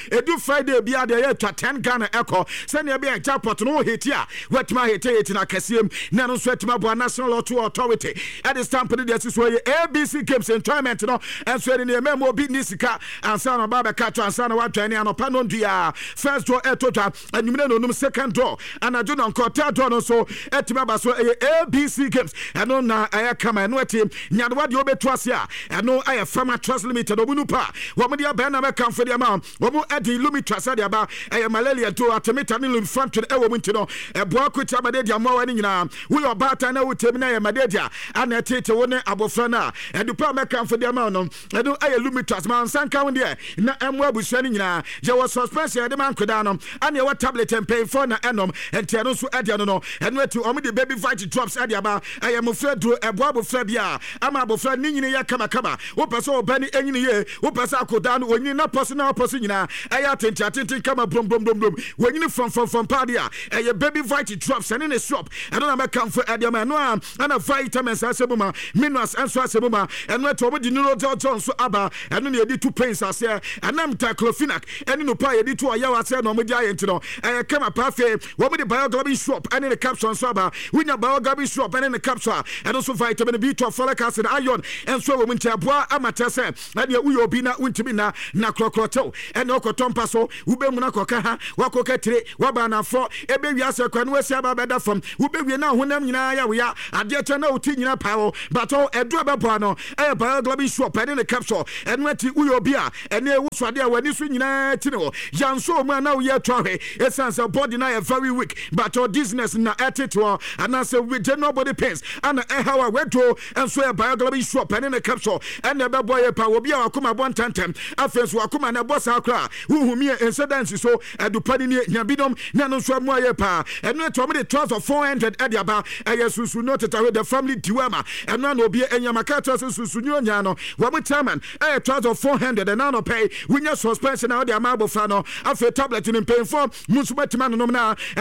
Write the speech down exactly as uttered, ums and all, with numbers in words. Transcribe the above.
edu Friday bia de ye twa ten Ghana echo se ne bia jackpot no hiti a wetima hiti hiti na kasiem na no so etima bo National Lottery Authority at the stamp de so so A B C Games enjoyment no enso de ne memo bi ni sika ansa no baba ka to ansa no wadwane anopa no ndua first draw etotwa anwumene no num second draw anajo no nkota draw no so etima ba so A B C Games eno na aya kama eno etim nyadwa de obetu ase a eno aya Farmer Trust Limited obunu pa wo mo de aba na me kan for de ma wo mo edi lumi trust de aba aya malaria to atemita ni lum front e wo mo nti no e bo akwita ba de dia mo wani nyina wo yo bata na wo tem na aya madedia ana tete wo ne abofra na edu pa me kan for de ma no edu aya lumi trust man sanka wo de na emo abusua ni nyina je wo suspension de man koda no ana wo tablet and pay for na enom enti no so edia no no eno eti o mo de baby fight drops edia aba aya mo fra duro ebo abofra bia ama abofra ni nyina ya kama kama wo pese o bani enyini ye wo pese akoda no onyini na personal person nyina aya atenti atenti kama brom brom brom brom wonyini from from from party a aya baby fight drops and in a shop eno na me kan for edia ma no ana vitamins asebuma minerals enso asebuma eno eti o mo di neuro doctor so aba eno na edi two pains ase anam taclofenac eno no pa edi two ayawa ase no mo di ayenti no aya kama pafe wo mo di bioglobin shop eno the capsule so aba winya bioglobin shop eno the capsule eno so vitamin B twelve folic acid iron enso wo mo ntiaboa amatese ene uyo bi na untimi na na krokrotew ene okotompa so ube mu na koka ha wakoka tire waba na fo ebe wi ase kwa no wasi aba beda fam ube wi na honam nyina ya we ya ade che na oti nyina pawo but o edu abebo no e bioglobin shop ene the capsule ene ati uyo bi a ene wuso ade a wani so nyina ti no yanso mu na wo ye twahe essence body na very weak but o business na etito and as we general body pains and e how we do enso e bioglobin shop ene the capsule ene be boy pa obi a akoma bon tantem afenso akoma na boss akra huhumie incidents so edupani ni nyabidom na no so mu aye pa eno to me the trust of four hundred ediaba eye susu no teta with the family diwama eno na obi enyamaka trust susu nyonya no wo mu chairman eye trust of four hundred and now no pay winya suspension na o de amabo fra no afi tablet ni pay for musu betima no na